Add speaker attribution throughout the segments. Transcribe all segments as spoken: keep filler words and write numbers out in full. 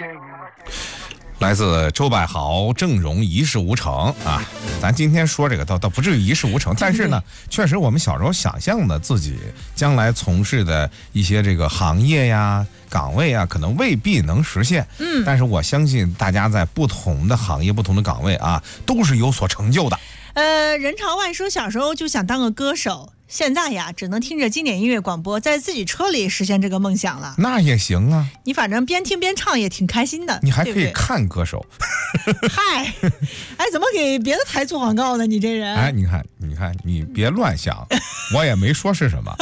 Speaker 1: 来自周柏豪、郑融一事无成啊，咱今天说这个倒倒不至于一事无成，但是呢，确实我们小时候想象的自己将来从事的一些这个行业呀、岗位啊，可能未必能实现。嗯，但是我相信大家在不同的行业、不同的岗位啊，都是有所成就的。
Speaker 2: 呃，人潮外说小时候就想当个歌手。现在呀，只能听着经典音乐广播，在自己车里实现这个梦想了。
Speaker 1: 那也行啊，
Speaker 2: 你反正边听边唱也挺开心的。
Speaker 1: 你还可以看歌手。
Speaker 2: 嗨，哎，怎么给别的台做广告呢？你这人，
Speaker 1: 哎，你看，你看，你别乱想，我也没说是什么。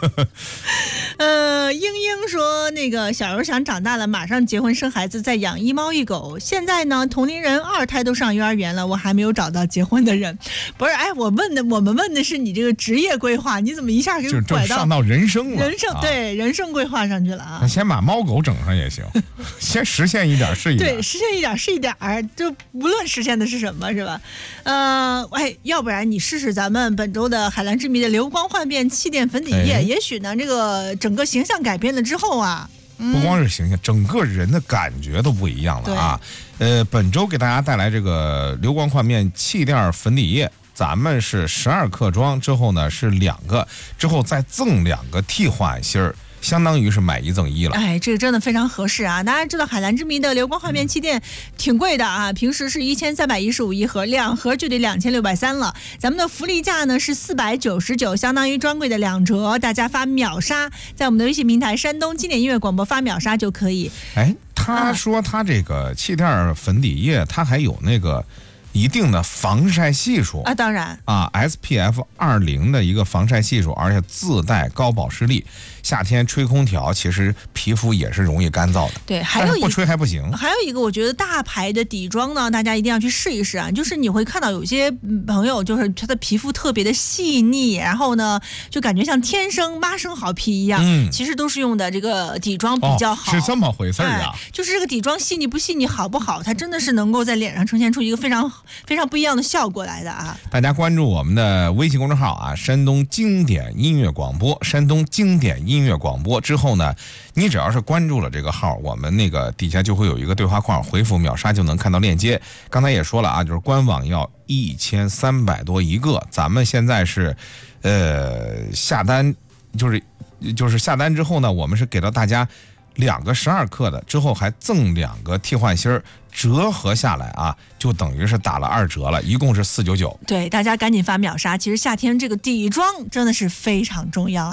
Speaker 2: 呃，英英说，那个小时候想长大了马上结婚生孩子，再养一猫一狗。现在呢，同龄人二胎都上幼儿园了，我还没有找到结婚的人。不是，哎，我问的，我们问的是你这个职业规划，你怎么一下给拐到
Speaker 1: 上到人生了？
Speaker 2: 人生、啊、对人生规划上去了啊！
Speaker 1: 那先把猫狗整上也行，先实现一点是一点。
Speaker 2: 对，实现一点是一点，就无论实现的是什么，是吧？呃，哎，要不然你试试咱们本周的海蓝之谜的流光焕变气垫粉底液，哎、也许呢，这个整个形象改变了之后啊。
Speaker 1: 不光是形象，整个人的感觉都不一样了啊！呃，本周给大家带来这个流光焕变气垫粉底液，咱们是十二克装，之后呢是两个，之后再赠两个替换芯儿。相当于是买一赠一了，
Speaker 2: 哎，这个真的非常合适啊！大家知道海蓝之谜的流光焕变气垫挺贵的啊，平时是一千三百一十五一盒，两盒就得两千六百三了。咱们的福利价呢是四百九十九，相当于专柜的两折。大家发秒杀，在我们的微信平台山东经典音乐广播发秒杀就可以。
Speaker 1: 哎，他说他这个气垫粉底液，它还有那个一定的防晒系数
Speaker 2: 啊，当然
Speaker 1: 啊 ，S P F 二十 的一个防晒系数，而且自带高保湿力。夏天吹空调，其实皮肤也是容易干燥的。
Speaker 2: 对，还有一
Speaker 1: 不吹还不行。
Speaker 2: 还有一个，我觉得大牌的底妆呢，大家一定要去试一试啊。就是你会看到有些朋友，就是他的皮肤特别的细腻，然后呢，就感觉像天生妈生好皮一样。嗯，其实都是用的这个底妆比较好。
Speaker 1: 哦、是这么回事啊、
Speaker 2: 哎？就是这个底妆细腻不细腻，好不好，它真的是能够在脸上呈现出一个非常非常不一样的效果来的啊！
Speaker 1: 大家关注我们的微信公众号啊，山东经典音乐广播，山东经典音乐广播之后呢，你只要是关注了这个号，我们那个底下就会有一个对话框，回复秒杀就能看到链接。刚才也说了啊，就是官网要一千三百多一个，咱们现在是呃下单，就是就是下单之后呢，我们是给到大家两个十二克的，之后还赠两个替换芯儿，折合下来啊，就等于是打了二折了，一共是四九九。
Speaker 2: 对，大家赶紧发秒杀。其实夏天这个底妆真的是非常重要啊。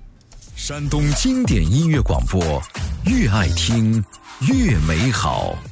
Speaker 3: 山东经典音乐广播，越爱听越美好。